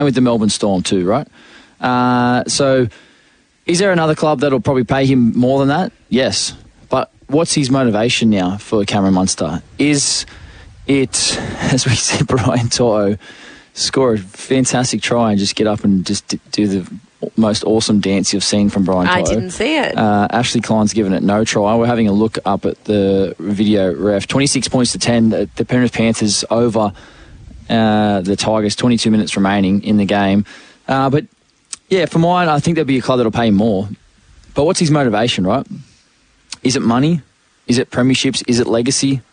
with the Melbourne Storm too, right? So is there another club that'll probably pay him more than that? Yes. But what's his motivation now for Cameron Munster? Is it, as we said, Brian To'o score a fantastic try and just get up and just do the most awesome dance you've seen from Brian To'o? I didn't see it. Ashley Klein's given it no try. We're having a look up at the video ref. 26 points to 10. The Penrith Panthers over the Tigers. 22 minutes remaining in the game. But yeah, for mine, I think there'll be a club that'll pay him more. But what's his motivation, right? Is it money? Is it premierships? Is it legacy?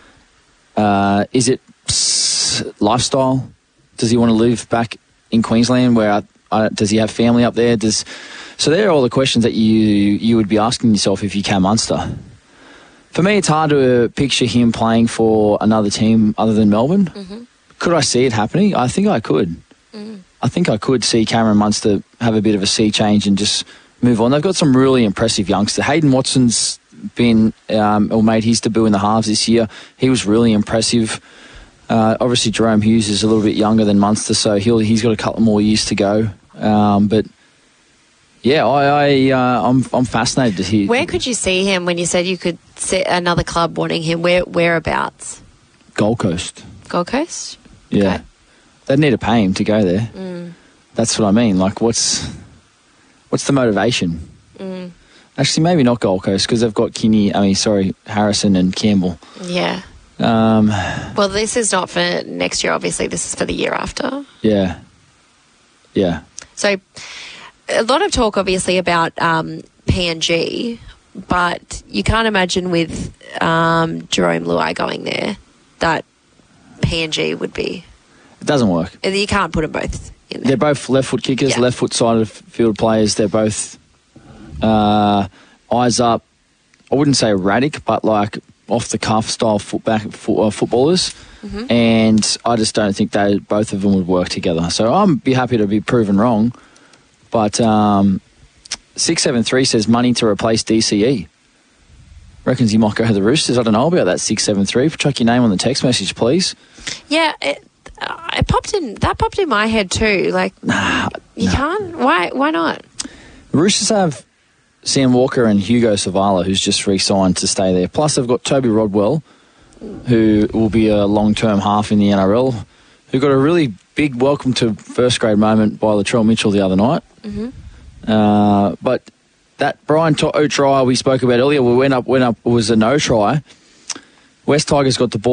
Is it lifestyle? Does he want to live back in Queensland? Where does he have family up there? So there are all the questions that you would be asking yourself if you Cam Munster. For me, it's hard to picture him playing for another team other than Melbourne. Mm-hmm. Could I see it happening? I think I could. I think I could see Cameron Munster have a bit of a sea change and just move on. They've got some really impressive youngsters. Hayden Watson's made his debut in the halves this year. He was really impressive. Obviously, Jerome Hughes is a little bit younger than Munster, so he's got a couple more years to go. But yeah, I'm fascinated to hear. Where could you see him when you said you could see another club wanting him? Whereabouts? Gold Coast. Gold Coast? Yeah. Okay. They'd need to pay him to go there. That's what I mean. Like, what's the motivation? Actually, maybe not Gold Coast because they've got Harrison and Campbell. Yeah. Well, this is not for next year, obviously. This is for the year after. Yeah. Yeah. So, a lot of talk, obviously, about PNG, but you can't imagine with Jerome Luai going there that PNG would be... It doesn't work. You can't put them both in there. They're both left-foot kickers, left-foot side of field players. They're both eyes up. I wouldn't say erratic, but like off-the-cuff style footballers. Mm-hmm. And I just don't think both of them would work together. So I'd be happy to be proven wrong. But 673 says money to replace DCE. Reckons he might go to the Roosters. I don't know about that 673. Chuck your name on the text message, please. Yeah, it popped in. That popped in my head too. Like, you can't. Why not? The Roosters have Sam Walker and Hugo Savala, who's just re-signed to stay there. Plus, they've got Toby Rodwell, who will be a long-term half in the NRL, who got a really big welcome to first grade moment by Latrell Mitchell the other night. Mm-hmm. But that Brian To'o try we spoke about earlier, went up was a no try. West Tigers got the ball.